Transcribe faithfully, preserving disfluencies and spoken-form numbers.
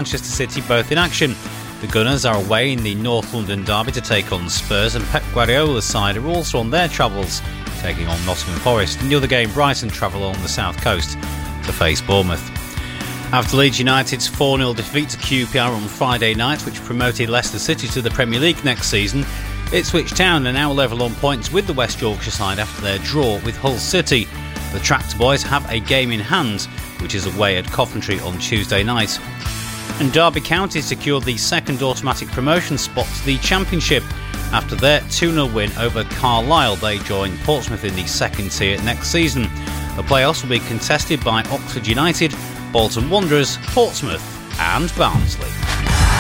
Manchester City both in action. The Gunners are away in the North London derby to take on Spurs, and Pep Guardiola's side are also on their travels, taking on Nottingham Forest. In the other game, Brighton travel along the south coast to face Bournemouth. After Leeds United's four nil defeat to Q P R on Friday night, which promoted Leicester City to the Premier League next season, Ipswich Town are now level on points with the West Yorkshire side after their draw with Hull City. The Tractor Boys have a game in hand, which is away at Coventry on Tuesday night. And Derby County secured the second automatic promotion spot to the Championship. After their two nil win over Carlisle, they join Portsmouth in the second tier next season. The playoffs will be contested by Oxford United, Bolton Wanderers, Portsmouth and Barnsley.